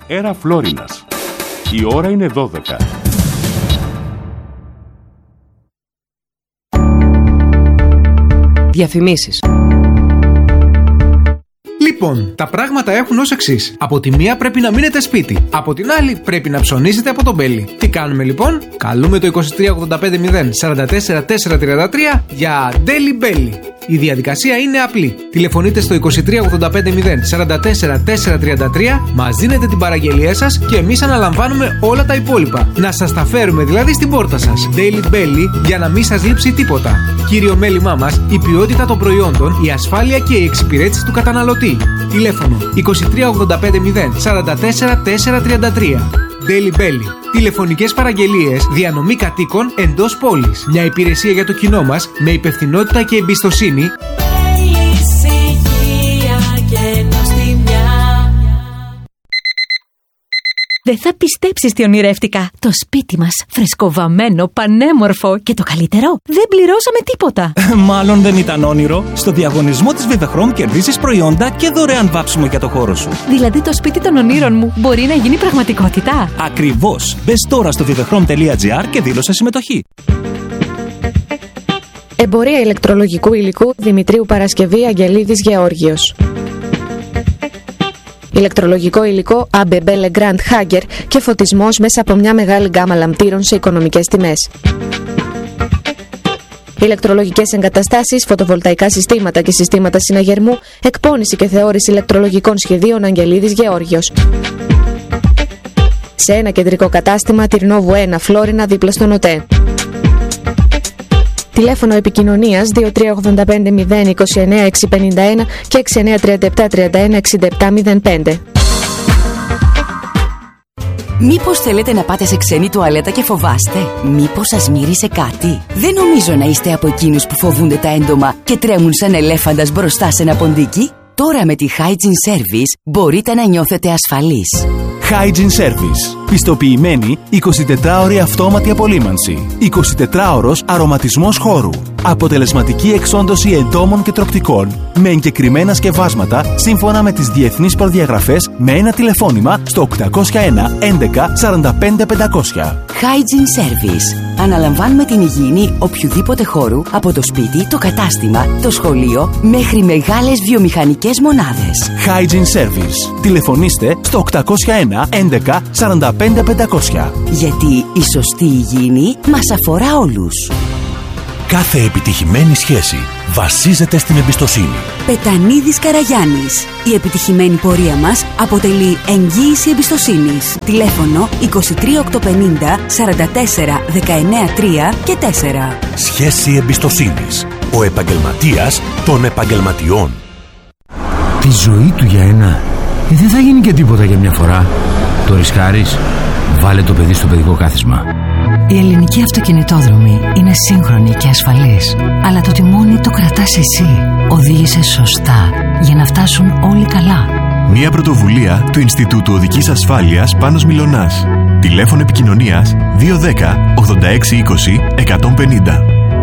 Έρα Φλόρινας. Η ώρα είναι 12. Διαφημίσεις. Λοιπόν, τα πράγματα έχουν ως εξής. Από τη μία πρέπει να μείνετε σπίτι. Από την άλλη πρέπει να ψωνίσετε από τον Μπέλι. Τι κάνουμε λοιπόν? Καλούμε το 2385 044 433 για Daily Belly. Η διαδικασία είναι απλή. Τηλεφωνείτε στο 2385 044 433, μας δίνετε την παραγγελία σας και εμείς αναλαμβάνουμε όλα τα υπόλοιπα. Να σας τα φέρουμε δηλαδή στην πόρτα σας. Daily Belly, για να μην σας λείψει τίποτα. Κύριο μέλημά μας, η ποιότητα των προϊόντων, η ασφάλεια και η εξυπηρέτηση του καταναλωτή. Τηλέφωνο 2385 044 433. Daily Belly. Τηλεφωνικές παραγγελίες, διανομή κατοίκων εντός πόλης. Μια υπηρεσία για το κοινό μας με υπευθυνότητα και εμπιστοσύνη. Δεν θα πιστέψεις τι ονειρεύτηκα. Το σπίτι μας, φρεσκοβαμμένο, πανέμορφο και το καλύτερο, δεν πληρώσαμε τίποτα. Μάλλον δεν ήταν όνειρο. Στο διαγωνισμό της Vivechrome κερδίζεις προϊόντα και δωρεάν βάψιμο για το χώρο σου. Δηλαδή το σπίτι των ονείρων μου μπορεί να γίνει πραγματικότητα. Ακριβώς. Μπες τώρα στο vivechrome.gr και δήλωσε συμμετοχή. Εμπορία ηλεκτρολογικού υλικού Δημητρίου Παρασκευή Αγγελίδης Γεώργιος. Ηλεκτρολογικό υλικό ABB Legrand Hager και φωτισμός μέσα από μια μεγάλη γκάμα λαμπτήρων σε οικονομικές τιμές. Ηλεκτρολογικές εγκαταστάσεις, φωτοβολταϊκά συστήματα και συστήματα συναγερμού, εκπώνηση και θεώρηση ηλεκτρολογικών σχεδίων Αγγελίδης Γεώργιος. Σε ένα κεντρικό κατάστημα, Τυρνόβου 1, Φλόρινα, δίπλα στον ΟΤΕ. Τηλέφωνο επικοινωνίας 2385 029 651 και 6937 31 67 05. Μήπως θέλετε να πάτε σε ξένη τουαλέτα και φοβάστε? Μήπως σας μύρισε κάτι? Δεν νομίζω να είστε από εκείνους που φοβούνται τα έντομα και τρέμουν σαν ελέφαντας μπροστά σε ένα ποντίκι. Τώρα με τη Hygiene Service μπορείτε να νιώθετε ασφαλείς. Hygiene Service. Πιστοποιημένη 24ωρη αυτόματη απολύμανση. 24ωρος αρωματισμός χώρου. Αποτελεσματική εξόντωση εντόμων και τροκτικών με εγκεκριμένα σκευάσματα σύμφωνα με τις διεθνείς προδιαγραφές με ένα τηλεφώνημα στο 801 11 45 500. Hygiene Service. Αναλαμβάνουμε την υγιεινή οποιοδήποτε χώρου, από το σπίτι, το κατάστημα, το σχολείο μέχρι μεγάλες βιομηχανικές μονάδες. Hygiene Service. Τηλεφωνήστε στο 801 11 45 500. Γιατί η σωστή υγιεινή μας αφορά όλους. Κάθε επιτυχημένη σχέση βασίζεται στην εμπιστοσύνη. Πετανίδης Καραγιάννης. Η επιτυχημένη πορεία μας αποτελεί εγγύηση εμπιστοσύνης. Τηλέφωνο 23850 44 19 3 και 4. Σχέση εμπιστοσύνης. Ο επαγγελματίας των επαγγελματιών. Τη ζωή του για ένα. Δεν θα γίνει και τίποτα για μια φορά. Το ρισκάρεις? Βάλε το παιδί στο παιδικό κάθισμα. Η ελληνική αυτοκινητόδρομη είναι σύγχρονη και ασφαλής, αλλά το τιμόνι το κρατάς εσύ. Οδήγησε σωστά για να φτάσουν όλοι καλά. Μια πρωτοβουλία του Ινστιτούτου Οδικής Ασφάλειας Πάνος Μιλωνάς. Τηλέφωνο επικοινωνίας 210 86 20 150.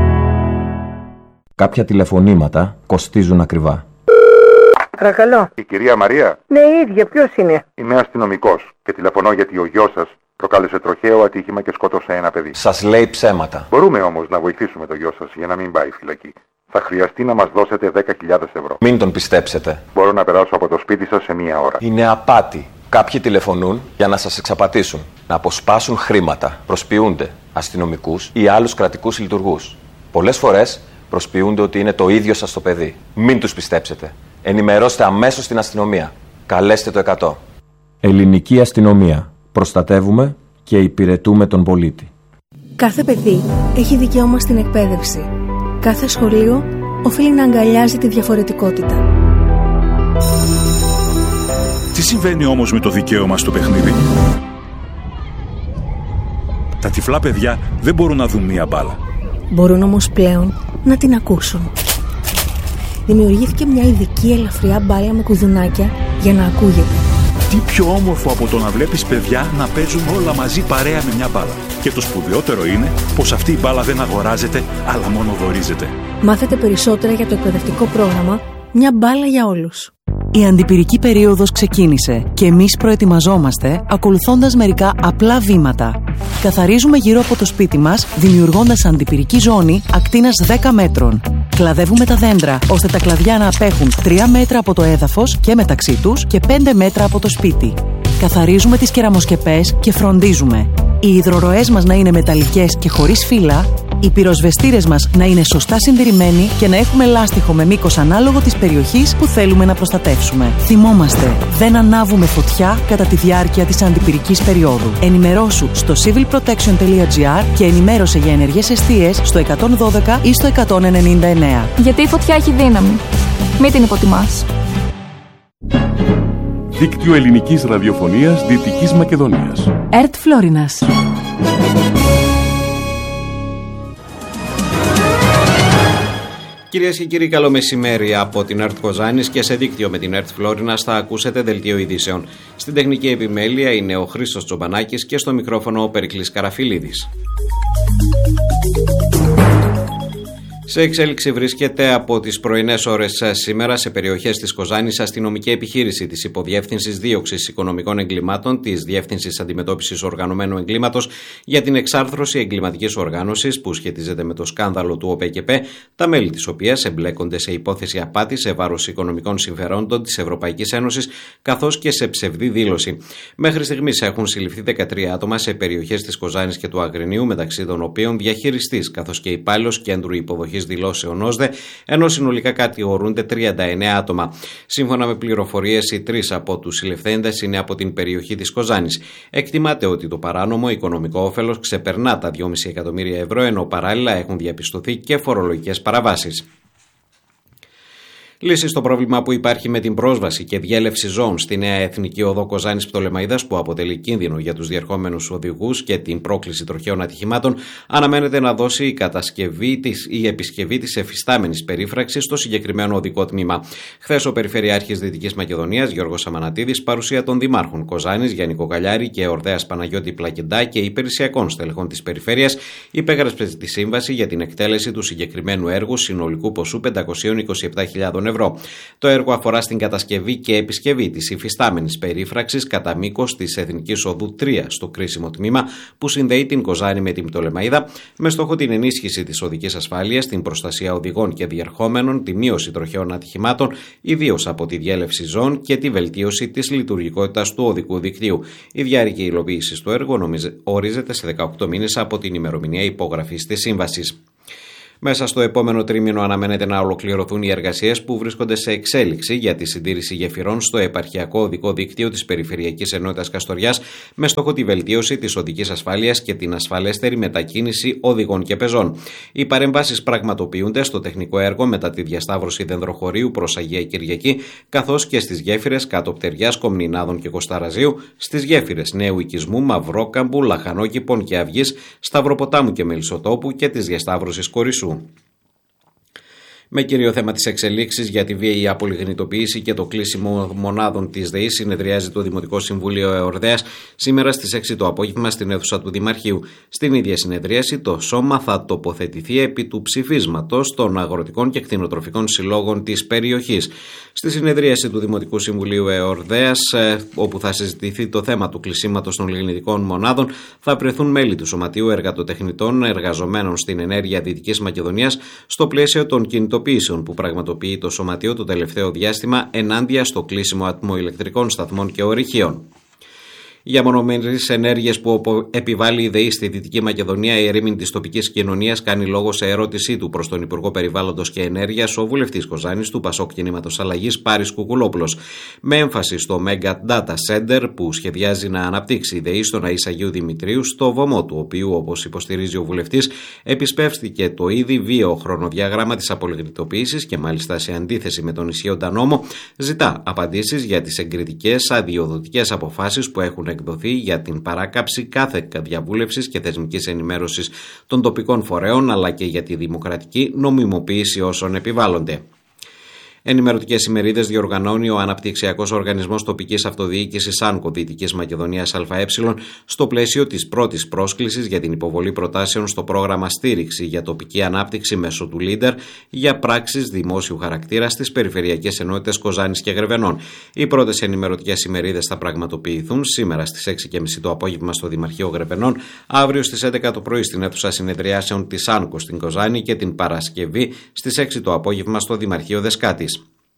Κάποια τηλεφωνήματα κοστίζουν ακριβά. Παρακαλώ. Η κυρία Μαρία. Ναι, η ίδια. Ποιος είναι? Είμαι αστυνομικός και τηλεφωνώ γιατί ο γιος σας προκάλεσε τροχαίο ατύχημα και σκότωσε ένα παιδί. Σας λέει ψέματα. Μπορούμε όμως να βοηθήσουμε το γιο σας για να μην πάει φυλακή. Θα χρειαστεί να μας δώσετε 10.000 ευρώ. Μην τον πιστέψετε. Μπορώ να περάσω από το σπίτι σας σε μία ώρα. Είναι απάτη. Κάποιοι τηλεφωνούν για να σας εξαπατήσουν, να αποσπάσουν χρήματα, προσποιούνται αστυνομικούς ή άλλους κρατικούς λειτουργούς. Πολλές φορές προσποιούνται ότι είναι το ίδιο σας το παιδί. Μην τους πιστέψετε. Ενημερώστε αμέσως την αστυνομία. Καλέστε το 100. Ελληνική αστυνομία. Προστατεύουμε και υπηρετούμε τον πολίτη. Κάθε παιδί έχει δικαίωμα στην εκπαίδευση. Κάθε σχολείο οφείλει να αγκαλιάζει τη διαφορετικότητα. Τι συμβαίνει όμως με το δικαίωμα στο παιχνίδι? Τα τυφλά παιδιά δεν μπορούν να δουν μία μπάλα. Μπορούν όμως πλέον να την ακούσουν. Δημιουργήθηκε μια ειδική ελαφριά μπάλα με κουδουνάκια για να ακούγεται. Τι πιο όμορφο από το να βλέπεις παιδιά να παίζουν όλα μαζί παρέα με μια μπάλα. Και το σπουδαιότερο είναι πως αυτή η μπάλα δεν αγοράζεται, αλλά μόνο δωρίζεται. Μάθετε περισσότερα για το εκπαιδευτικό πρόγραμμα «Μια μπάλα για όλους». Η αντιπυρική περίοδος ξεκίνησε και εμείς προετοιμαζόμαστε ακολουθώντας μερικά απλά βήματα. Καθαρίζουμε γύρω από το σπίτι μας, δημιουργώντας αντιπυρική ζώνη ακτίνας 10 μέτρων. Κλαδεύουμε τα δέντρα, ώστε τα κλαδιά να απέχουν 3 μέτρα από το έδαφος και μεταξύ τους και 5 μέτρα από το σπίτι. Καθαρίζουμε τις κεραμοσκεπές και φροντίζουμε οι υδροροές μας να είναι μεταλλικές και χωρίς φύλλα, οι πυροσβεστήρες μας να είναι σωστά συντηρημένοι και να έχουμε λάστιχο με μήκος ανάλογο της περιοχής που θέλουμε να προστατεύσουμε. Θυμόμαστε, δεν ανάβουμε φωτιά κατά τη διάρκεια της αντιπυρικής περίοδου. Ενημερώσου στο civilprotection.gr και ενημέρωσε για ενεργές εστίες στο 112 ή στο 199. Γιατί η φωτιά έχει δύναμη. Μην την υποτιμάς. Δίκτυο ελληνικής ραδιοφωνίας Δυτικής Μακεδονίας. ΕΡΤ Φλόρινας. Κυρίες και κύριοι, καλό μεσημέρι από την ΕΡΤ Κοζάνης και σε δίκτυο με την ΕΡΤ Φλόρινας θα ακούσετε δελτίο ειδήσεων. Στην τεχνική επιμέλεια είναι ο Χρήστος Τσομπανάκης και στο μικρόφωνο ο Περικλής Καραφιλίδης. Σε εξέλιξη βρίσκεται από τις πρωινές ώρες σήμερα σε περιοχές της Κοζάνης αστυνομική επιχείρηση της Υποδιεύθυνσης Δίωξης Οικονομικών Εγκλημάτων της Διεύθυνσης Αντιμετώπισης Οργανωμένου Εγκλήματος για την εξάρθρωση εγκληματικής οργάνωσης που σχετίζεται με το σκάνδαλο του ΟΠΕΚΕΠΕ, τα μέλη της οποίας εμπλέκονται σε υπόθεση απάτη σε βάρος οικονομικών συμφερόντων της Ευρωπαϊκής Ένωσης καθώς και σε ψευδή δήλωση. Μέχρι στιγμής έχουν συλληφθεί 13 άτομα σε περιοχές της Κοζάνης και του Αγρινίου, μεταξύ των οποίων διαχειριστής καθώς και υπάλληλος κέντρου υποδοχής δηλώσεων ΩΣΔΕ, ενώ συνολικά κατηγορούνται 39 άτομα. Σύμφωνα με πληροφορίες, οι 3 από τους συλληφθέντες είναι από την περιοχή της Κοζάνης. Εκτιμάται ότι το παράνομο οικονομικό όφελος ξεπερνά τα 2,5 εκατομμύρια ευρώ, ενώ παράλληλα έχουν διαπιστωθεί και φορολογικές παραβάσεις. Λύση στο πρόβλημα που υπάρχει με την πρόσβαση και διέλευση ζώων στη νέα εθνική οδό Κοζάνης Πτολεμαΐδας, που αποτελεί κίνδυνο για τους διερχόμενους οδηγούς και την πρόκληση τροχαίων ατυχημάτων, αναμένεται να δώσει η επισκευή της εφιστάμενης περίφραξης στο συγκεκριμένο οδικό τμήμα. Χθες ο Περιφερειάρχης Δυτικής Μακεδονίας, Γιώργος Αμανατίδης, παρουσία των δημάρχων Κοζάνης, Γιάννη Κοκαλιάρη και Ορδέας Παναγιώτη Πλακεντά και υπηρεσιακών στελεχών της περιφέρειας, υπέγραψε τη σύμβαση για την εκτέλεση του συγκεκριμένου έργου συνολικού ποσού 527.000 ευρώ. Το έργο αφορά στην κατασκευή και επισκευή της υφιστάμενης περίφραξης κατά μήκος της Εθνικής Οδού 3 στο κρίσιμο τμήμα που συνδέει την Κοζάνη με την Πτολεμαΐδα, με στόχο την ενίσχυση της οδικής ασφάλειας, την προστασία οδηγών και διερχόμενων, τη μείωση τροχαίων ατυχημάτων, ιδίως από τη διέλευση ζώων και τη βελτίωση της λειτουργικότητας του οδικού δικτύου. Η διάρκεια υλοποίησης του έργου ορίζεται σε 18 μήνες από την ημερομηνία υπογραφής της σύμβασης. Μέσα στο επόμενο τρίμηνο αναμένεται να ολοκληρωθούν οι εργασίες που βρίσκονται σε εξέλιξη για τη συντήρηση γεφυρών στο επαρχιακό οδικό δίκτυο της Περιφερειακής Ενότητας Καστοριάς, με στόχο τη βελτίωση της οδικής ασφάλειας και την ασφαλέστερη μετακίνηση οδηγών και πεζών. Οι παρεμβάσεις πραγματοποιούνται στο τεχνικό έργο μετά τη διασταύρωση Δενδροχωρίου προς Αγία Κυριακή, καθώς και στις γέφυρες Κάτω Πτεριάς, Κομνηνάδων και Κοσταραζίου, στις γέφυρες Νέου Οικισμού, Μαυρόκαμπου, Λαχανόκηπων και Αυγής, Σταυροποτάμου και Μελισσοτόπου και της διασταύρωσης Κορισσού. Με κύριο θέμα τις εξελίξεις για τη βίαιη απολιγνητοποίηση και το κλείσιμο μονάδων της ΔΕΗ συνεδριάζει το Δημοτικό Συμβούλιο Εορδέας σήμερα στις 6 το απόγευμα στην αίθουσα του Δημαρχείου. Στην ίδια συνεδρίαση το Σώμα θα τοποθετηθεί επί του ψηφίσματος των αγροτικών και κτηνοτροφικών συλλόγων της περιοχής. Στη συνεδρίαση του Δημοτικού Συμβουλίου Εορδέας, όπου θα συζητηθεί το θέμα του κλεισίματος των λιγνητικών μονάδων, θα βρεθούν μέλη του Σωματείου Εργατοτεχνητών εργαζομένων στην ενέργεια Δυτικής Μακεδονίας στο πλαίσιο των κινητοποιήσεων που πραγματοποιεί το Σωματείο το τελευταίο διάστημα ενάντια στο κλείσιμο ατμοηλεκτρικών σταθμών και ορυχείων. Για μονομερείς ενέργειες που επιβάλλει η ΔΕΗ στη Δυτική Μακεδονία, η ερήμην της τοπικής κοινωνίας κάνει λόγο σε ερώτησή του προς τον Υπουργό Περιβάλλοντος και Ενέργειας, ο βουλευτής Κοζάνης του Πασόκ Κινήματος Αλλαγής Πάρης Κουκουλόπουλος. Με έμφαση στο Mega Data Center που σχεδιάζει να αναπτύξει η ΔΕΗ στον Αΐς Αγίου Δημητρίου, στο βωμό του οποίου, όπως υποστηρίζει ο βουλευτής, επισπεύστηκε το ήδη βίαιο χρονοδιάγραμμα της απολιγνητοποίησης και μάλιστα σε αντίθεση με τον ισχύοντα νόμο, ζητά απαντήσεις για τις εγκριτικές αδειοδοτικές αποφάσεις που έχουν εκδοθεί για την παράκαψη κάθε διαβούλευσης και θεσμικής ενημέρωσης των τοπικών φορέων, αλλά και για τη δημοκρατική νομιμοποίηση όσων επιβάλλονται. Ενημερωτικές ημερίδες διοργανώνει ο Αναπτυξιακός Οργανισμός Τοπικής Αυτοδιοίκησης ΑΝΚΟ Δυτικής Μακεδονίας ΑΕ στο πλαίσιο της πρώτης πρόσκλησης για την υποβολή προτάσεων στο πρόγραμμα στήριξη για τοπική ανάπτυξη μέσω του Leader για πράξεις δημόσιου χαρακτήρα στις περιφερειακές ενότητες Κοζάνης και Γρεβενών. Οι πρώτες ενημερωτικές ημερίδες θα πραγματοποιηθούν σήμερα στις 6:30 το απόγευμα στο Δημαρχείο Γρεβενών, αύριο στις 11 το πρωί στην αίθουσα συνεδριάσεων της ΑΝΚΟ στην Κοζάνη και την Παρασκευή στις 6 το απόγευμα στο Δημαρχείο Δεσκάτης.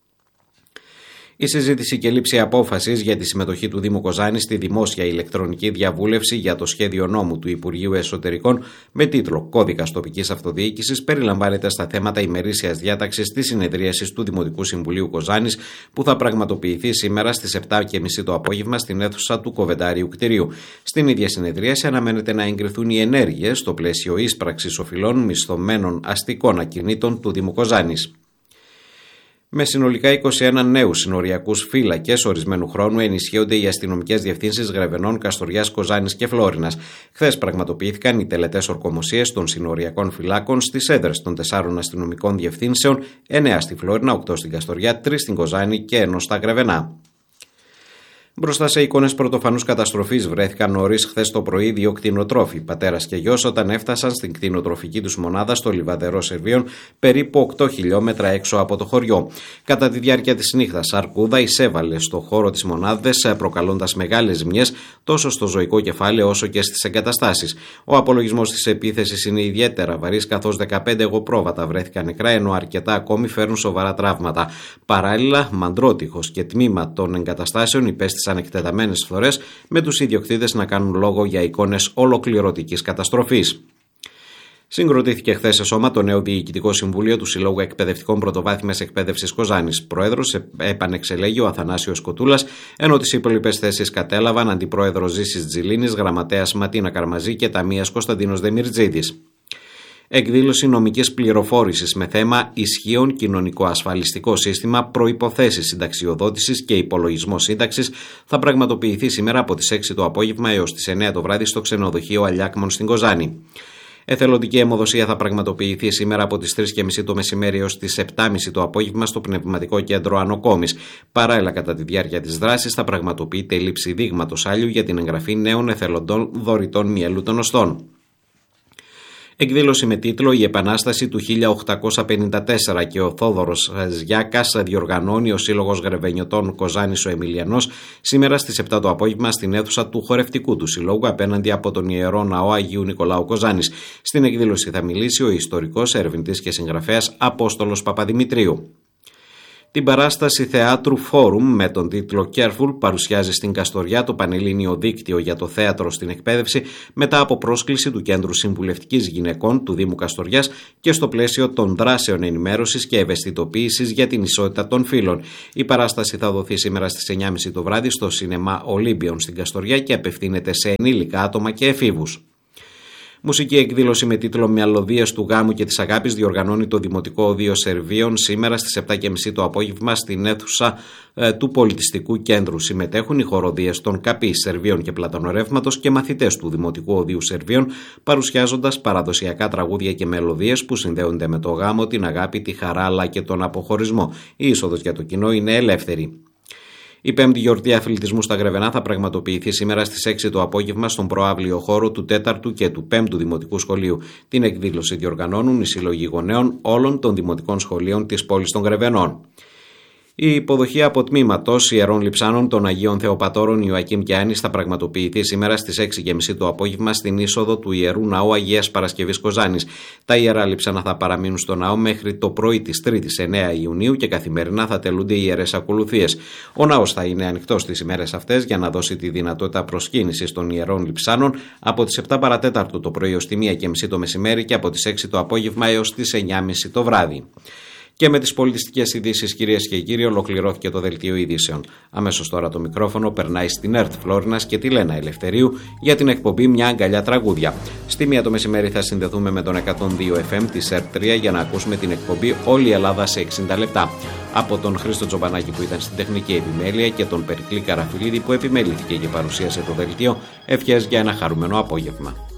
Η συζήτηση και λήψη απόφασης για τη συμμετοχή του Δήμου Κοζάνης στη δημόσια ηλεκτρονική διαβούλευση για το σχέδιο νόμου του Υπουργείου Εσωτερικών με τίτλο «Κώδικας τοπικής αυτοδιοίκησης» περιλαμβάνεται στα θέματα ημερήσιας διάταξης της συνεδρίασης του Δημοτικού Συμβουλίου Κοζάνης που θα πραγματοποιηθεί σήμερα στις 7:30 το απόγευμα στην αίθουσα του Κοβεντάριου κτηρίου. Στην ίδια συνεδρίαση αναμένεται να εγκριθούν οι ενέργειες στο πλαίσιο ίσπραξης οφειλών μισθωμένων αστικών ακινήτων του Δήμου Κοζάνης. Με συνολικά 21 νέους συνοριακούς φύλακες ορισμένου χρόνου ενισχύονται οι αστυνομικές διευθύνσεις Γρεβενών, Καστοριάς, Κοζάνης και Φλόρινας. Χθες πραγματοποιήθηκαν οι τελετές ορκομοσίες των συνοριακών φυλάκων στις έδρες των 4 αστυνομικών διευθύνσεων, 9 στη Φλόρινα, 8 στην Καστοριά, 3 στην Κοζάνη και 1 στα Γρεβενά. Μπροστά σε εικόνες πρωτοφανούς καταστροφής βρέθηκαν νωρίς χθες το πρωί 2 κτηνοτρόφοι, πατέρας και γιος, όταν έφτασαν στην κτηνοτροφική τους μονάδα στο λιβαδερό Σερβίων, περίπου 8 χιλιόμετρα έξω από το χωριό. Κατά τη διάρκεια της νύχτας, αρκούδα εισέβαλε στο χώρο της μονάδας, προκαλώντας μεγάλες ζημιές τόσο στο ζωικό κεφάλαιο όσο και στις εγκαταστάσεις. Ο απολογισμός της επίθεσης είναι ιδιαίτερα βαρύς, καθώς 15 εγωπρόβατα βρέθηκαν νεκρά, ενώ αρκετά ακόμη φέρουν σοβαρά τραύματα. Παράλληλα, μαντρότυχος και τμήμα των εγκαταστάσεων υπέστησαν εκτεταμένες φορές, με τους ιδιοκτήτες να κάνουν λόγο για εικόνες ολοκληρωτικής καταστροφής. Συγκροτήθηκε χθες σε σώμα το νέο Διοικητικό Συμβούλιο του Συλλόγου Εκπαιδευτικών Πρωτοβάθμιας Εκπαίδευσης Κοζάνης. Πρόεδρος επανεξελέγει ο Αθανάσιος Κοτούλας, ενώ τις υπόλοιπες θέσεις κατέλαβαν Αντιπρόεδρος Ζήσης Τζιλίνης, Γραμματέας Ματίνα Καρμαζή και Ταμείας Κωνσταντίνος Δεμιρτζίδης. Εκδήλωση νομικής πληροφόρησης με θέμα ισχύον κοινωνικό-ασφαλιστικό σύστημα, προϋποθέσεις συνταξιοδότησης και υπολογισμό σύνταξης θα πραγματοποιηθεί σήμερα από τις 6 το απόγευμα έως τις 9 το βράδυ στο ξενοδοχείο Αλιάκμων στην Κοζάνη. Εθελοντική αιμοδοσία θα πραγματοποιηθεί σήμερα από τις 3:30 το μεσημέρι έως τις 7:30 το απόγευμα στο Πνευματικό Κέντρο Ανοκόμης. Παράλληλα, κατά τη διάρκεια της δράσης θα πραγματοποιείται λήψη δείγματος άλιου για την εγγραφή νέων εθελοντών δωρητών μυελού των οστών. Εκδήλωση με τίτλο «Η Επανάσταση του 1854» και ο Θόδωρος Ζιάκας διοργανώνει ο Σύλλογος Γρεβενιωτών Κοζάνης ο Εμιλιανός σήμερα στις 7 το απόγευμα στην αίθουσα του χορευτικού του Συλλόγου απέναντι από τον Ιερό Ναό Αγίου Νικολάου Κοζάνης. Στην εκδήλωση θα μιλήσει ο ιστορικός, ερευνητής και συγγραφέας Απόστολος Παπαδημητρίου. Την παράσταση θεάτρου Φόρουμ με τον τίτλο Careful παρουσιάζει στην Καστοριά το Πανελλήνιο Δίκτυο για το Θέατρο στην Εκπαίδευση μετά από πρόσκληση του Κέντρου Συμβουλευτικής Γυναικών του Δήμου Καστοριάς και στο πλαίσιο των δράσεων ενημέρωσης και ευαισθητοποίησης για την ισότητα των φύλων. Η παράσταση θα δοθεί σήμερα στις 9:30 το βράδυ στο σινεμά Ολύμπιον στην Καστοριά και απευθύνεται σε ενήλικα άτομα και εφήβους. Μουσική εκδήλωση με τίτλο «Μελωδίες του γάμου και της αγάπης» διοργανώνει το Δημοτικό Οδείο Σερβίων σήμερα στις 7:30 το απόγευμα στην αίθουσα του Πολιτιστικού Κέντρου. Συμμετέχουν οι χοροδίες των ΚΑΠΗ Σερβίων και Πλατανορεύματος και μαθητές του Δημοτικού Οδείου Σερβίων, παρουσιάζοντας παραδοσιακά τραγούδια και μελωδίες που συνδέονται με το γάμο, την αγάπη, τη χαρά αλλά και τον αποχωρισμό. Η είσοδος για το κοινό είναι ελεύθερη. Η 5η γιορτή αθλητισμού στα Γρεβενά θα πραγματοποιηθεί σήμερα στις 6 το απόγευμα στον προαύλιο χώρο του 4ου και του 5ου Δημοτικού Σχολείου. Την εκδήλωση διοργανώνουν οι Σύλλογοι Γονέων όλων των Δημοτικών Σχολείων της πόλης των Γρεβενών. Η υποδοχή από τμήματος Ιερών Λειψάνων των Αγίων Θεοπατώρων Ιωακήμ και Άνης θα πραγματοποιηθεί σήμερα στις 6:30 το απόγευμα στην είσοδο του Ιερού Ναού Αγίας Παρασκευής Κοζάνης. Τα Ιερά Λειψάνα θα παραμείνουν στο ναό μέχρι το πρωί της 3ης 9 Ιουνίου και καθημερινά θα τελούνται οι ιερές ακολουθίες. Ο ναός θα είναι ανοιχτός τις ημέρες αυτές για να δώσει τη δυνατότητα προσκύνησης των Ιερών Λειψάνων από τις 7 παρατέταρτο το πρωί ως τη 1:30 το μεσημέρι και από τις 6 το απόγευμα έως τις 9:30 το βράδυ. Και με τις πολιτιστικές ειδήσεις, κυρίες και κύριοι, ολοκληρώθηκε το δελτίο ειδήσεων. Αμέσως τώρα το μικρόφωνο περνάει στην ΕΡΤ Φλόρινας και τη Λένα Ελευθερίου για την εκπομπή «Μια αγκαλιά τραγούδια». Στη 1 το μεσημέρι θα συνδεθούμε με τον 102 FM της ΕΡΤ 3 για να ακούσουμε την εκπομπή «Όλη η Ελλάδα σε 60 λεπτά». Από τον Χρήστο Τζομπανάκη που ήταν στην τεχνική επιμέλεια και τον Περικλή Καραφιλίδη που επιμελήθηκε και παρουσίασε το δελτίο, ευχές για ένα χαρούμενο απόγευμα.